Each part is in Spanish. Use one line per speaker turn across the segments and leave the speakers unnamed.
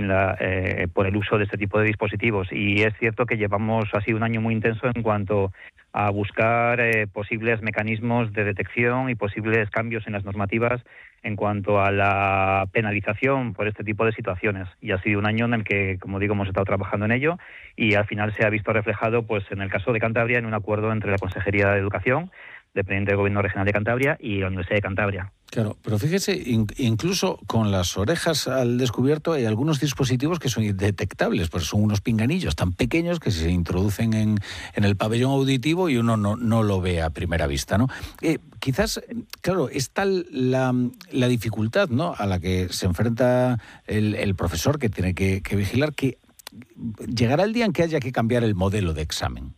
por el uso de este tipo de dispositivos. Y es cierto que ha sido un año muy intenso en cuanto a buscar posibles mecanismos de detección y posibles cambios en las normativas en cuanto a la penalización por este tipo de situaciones. Y ha sido un año en el que, como digo, hemos estado trabajando en ello y al final se ha visto reflejado, pues, en el caso de Cantabria, en un acuerdo entre la Consejería de Educación, dependiente del Gobierno Regional de Cantabria, y la Universidad de Cantabria.
Claro, pero fíjese, incluso con las orejas al descubierto hay algunos dispositivos que son indetectables, pues son unos pinganillos tan pequeños que se introducen en el pabellón auditivo y uno no lo ve a primera vista, ¿no? Quizás, claro, es tal la dificultad, ¿no?, a la que se enfrenta el profesor que tiene que vigilar, que llegará el día en que haya que cambiar el modelo de examen.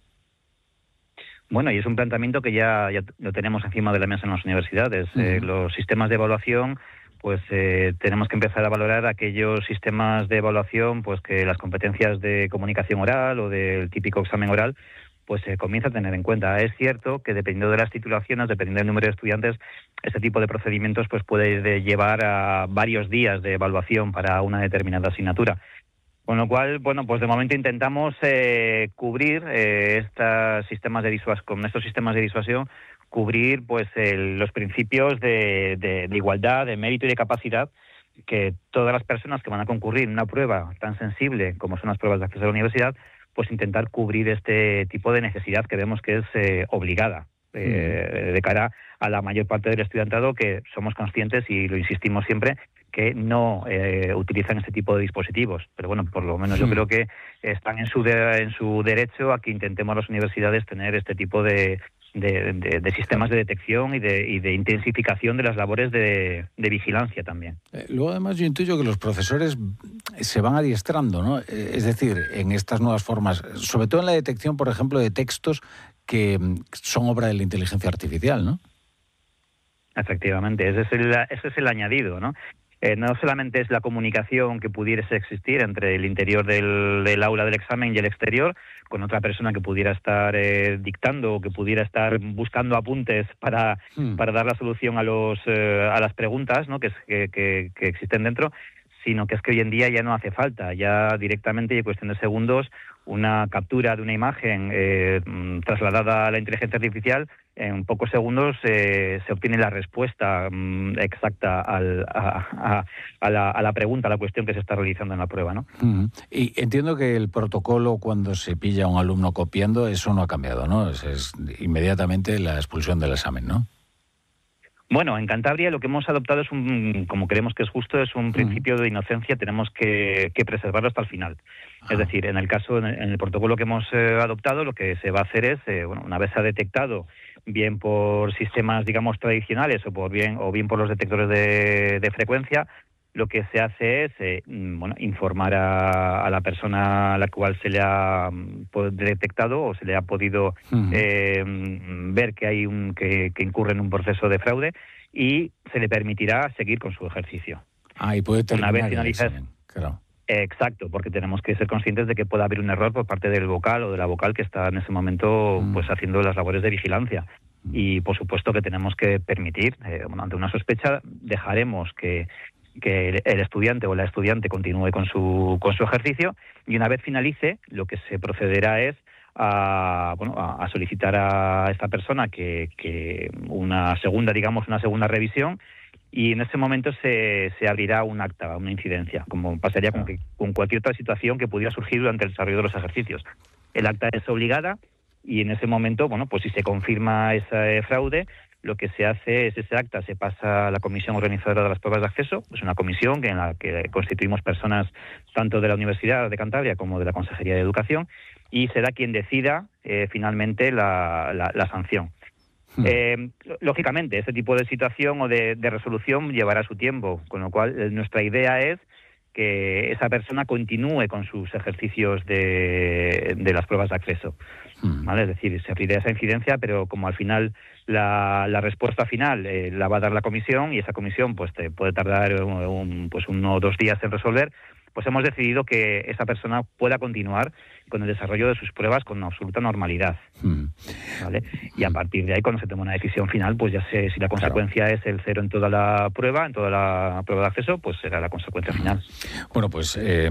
Bueno, y es un planteamiento que ya lo tenemos encima de la mesa en las universidades. Los sistemas de evaluación, pues tenemos que empezar a valorar aquellos sistemas de evaluación, pues que las competencias de comunicación oral o del típico examen oral, pues se comienza a tener en cuenta. Es cierto que dependiendo de las titulaciones, dependiendo del número de estudiantes, este tipo de procedimientos pues puede llevar a varios días de evaluación para una determinada asignatura. Con lo cual, bueno, pues de momento intentamos cubrir estos sistemas de disuasión, cubrir pues los principios de igualdad, de mérito y de capacidad que todas las personas que van a concurrir en una prueba tan sensible como son las pruebas de acceso a la universidad, pues intentar cubrir este tipo de necesidad que vemos que es obligada de cara a la mayor parte del estudiantado, que somos conscientes y lo insistimos siempre, que no utilizan este tipo de dispositivos. Pero bueno, por lo menos yo creo que están en su derecho a que intentemos las universidades tener este tipo de sistemas de detección y de intensificación de las labores de vigilancia también.
Luego, además, yo intuyo que los profesores se van adiestrando, ¿no? Es decir, en estas nuevas formas, sobre todo en la detección, por ejemplo, de textos que son obra de la inteligencia artificial, ¿no?
Efectivamente, ese es el añadido, ¿no? No solamente es la comunicación que pudiese existir entre el interior del aula del examen y el exterior, con otra persona que pudiera estar dictando o que pudiera estar buscando apuntes para dar la solución a las preguntas, ¿no?, que existen dentro, sino que es que hoy en día ya no hace falta, ya directamente y en cuestión de segundos, una captura de una imagen trasladada a la inteligencia artificial, en pocos segundos se obtiene la respuesta exacta a la pregunta, a la cuestión que se está realizando en la prueba, ¿no?
Y entiendo que el protocolo, cuando se pilla a un alumno copiando, eso no ha cambiado, ¿no? Es inmediatamente la expulsión del examen, ¿no?
Bueno, en Cantabria lo que hemos adoptado como creemos que es justo, es un principio de inocencia, tenemos que preservarlo hasta el final. Es decir, en el protocolo que hemos adoptado, lo que se va a hacer es, una vez se ha detectado, bien por sistemas, digamos, tradicionales o bien por los detectores de frecuencia, lo que se hace es informar a la persona a la cual se le ha detectado o se le ha podido ver que hay que incurre en un proceso de fraude, y se le permitirá seguir con su ejercicio.
Y puede terminar.
Una vez finalizado.
Claro.
Exacto, porque tenemos que ser conscientes de que puede haber un error por parte del vocal o de la vocal que está en ese momento pues haciendo las labores de vigilancia. Y por supuesto que tenemos que permitir, ante una sospecha, dejaremos que el estudiante o la estudiante continúe con su ejercicio, y una vez finalice, lo que se procederá es a solicitar a esta persona que una segunda revisión, y en ese momento se abrirá un acta, una incidencia, como pasaría con cualquier otra situación que pudiera surgir durante el desarrollo de los ejercicios. El acta es obligada, y en ese momento, pues si se confirma ese fraude, lo que se hace es ese acta se pasa a la comisión organizadora de las pruebas de acceso. Es una comisión en la que constituimos personas tanto de la Universidad de Cantabria como de la Consejería de Educación, y será quien decida finalmente la sanción. Lógicamente, este tipo de situación o de resolución llevará su tiempo, con lo cual nuestra idea es que esa persona continúe con sus ejercicios de las pruebas de acceso. ¿Vale? Es decir, se abrirá esa incidencia, pero como al final la respuesta final la va a dar la comisión, y esa comisión pues puede tardar 1 o 2 días en resolver, pues hemos decidido que esa persona pueda continuar con el desarrollo de sus pruebas con absoluta normalidad. ¿Vale? Y a partir de ahí, cuando se tome una decisión final, pues ya sé si la consecuencia es el 0 en toda la prueba, de acceso, pues será la consecuencia final.
Bueno, pues